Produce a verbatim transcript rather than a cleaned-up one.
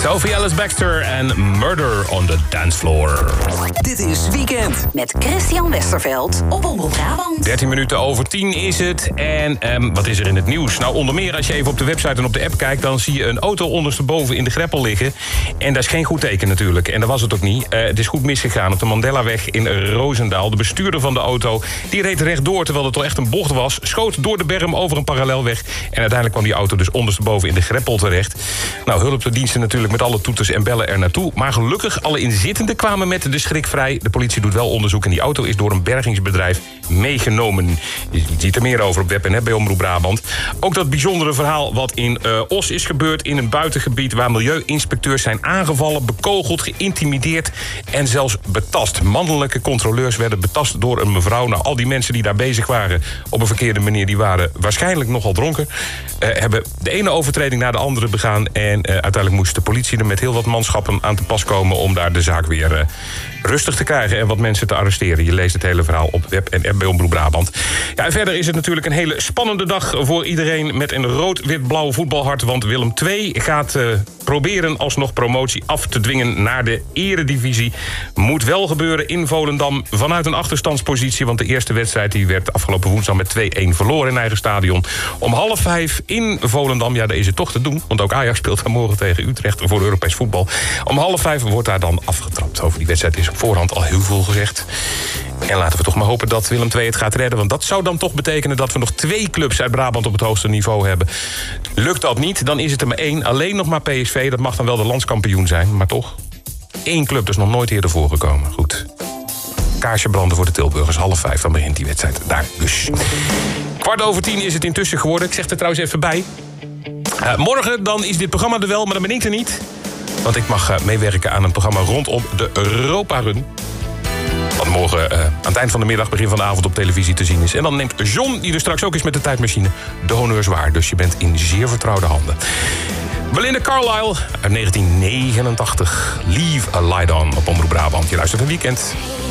Sophie Ellis Bextor en Murder on the Dance Floor. Dit is Weekend met Christian Westerveld op Omroep Brabant. dertien minuten over tien is het. En um, wat is er in het nieuws? Nou, onder meer als je even op de website en op de app kijkt, dan zie je een auto ondersteboven in de greppel liggen. En dat is geen goed teken natuurlijk. En dat was het ook niet. Uh, het is goed misgegaan op de Mandelaweg in Roosendaal. De bestuurder van de auto die reed rechtdoor terwijl het toch echt een bocht was. Schoot door de berm over een parallelweg. En uiteindelijk kwam die auto dus ondersteboven in de greppel terecht. Nou, hulpdiensten natuurlijk met alle toeters en bellen er naartoe. Maar gelukkig, alle inzittenden kwamen met de schrik vrij. De politie doet wel onderzoek en die auto is door een bergingsbedrijf meegenomen. Je ziet er meer over op web en app bij Omroep Brabant. Ook dat bijzondere verhaal wat in uh, Os is gebeurd, in een buitengebied waar milieuinspecteurs zijn aangevallen, bekogeld, geïntimideerd en zelfs betast. Mannelijke controleurs werden betast door een mevrouw. Nou, al die mensen die daar bezig waren op een verkeerde manier, die waren waarschijnlijk nogal dronken. Uh, hebben de ene overtreding na de andere begaan en uh, uiteindelijk moest de politie er met heel wat manschappen aan te pas komen om daar de zaak weer uh, rustig te krijgen en wat mensen te arresteren. Je leest het hele verhaal op web en app bij Omroep Brabant. Ja, en verder is het natuurlijk een hele spannende dag voor iedereen met een rood-wit-blauw voetbalhart, want Willem twee gaat uh, proberen alsnog promotie af te dwingen naar de eredivisie. Moet wel gebeuren in Volendam vanuit een achterstandspositie, want de eerste wedstrijd die werd afgelopen woensdag met twee-een verloren in eigen stadion. Om half vijf in Volendam, ja, daar is het toch te doen, want ook Ajax speelt daar morgen tegen Utrecht voor Europees voetbal. Om half vijf wordt daar dan afgetrapt. Over die wedstrijd is op voorhand al heel veel gezegd. En laten we toch maar hopen dat Willem twee het gaat redden, want dat zou dan toch betekenen dat we nog twee clubs uit Brabant op het hoogste niveau hebben. Lukt dat niet, dan is het er maar één. Alleen nog maar P S V, dat mag dan wel de landskampioen zijn, maar toch. Eén club, dat is nog nooit eerder voorgekomen. Goed. Kaarsje branden voor de Tilburgers, half vijf, dan begint die wedstrijd daar dus. Kwart over tien is het intussen geworden. Ik zeg er trouwens even bij. Uh, morgen dan is dit programma er wel, maar dan ben ik er niet. Want ik mag uh, meewerken aan een programma rondom de Europa Run. Wat morgen uh, aan het eind van de middag, begin van de avond op televisie te zien is. En dan neemt John, die er straks ook is met de tijdmachine, de honneurs waar. Dus je bent in zeer vertrouwde handen. Belinda Carlisle uit negentien negenentachtig. Leave a Light On op Omroep Brabant. Je luistert een Weekend.